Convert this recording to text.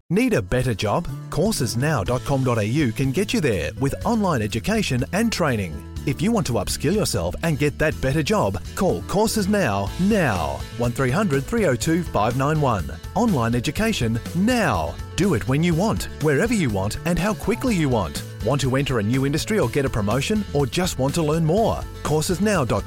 Need a better job? Coursesnow.com.au can get you there with online education and training. If you want to upskill yourself and get that better job, call Courses Now. 1300 302 591. Online education now. Do it when you want, wherever you want and how quickly you want. Want to enter a new industry or get a promotion or just want to learn more? Coursesnow.com.au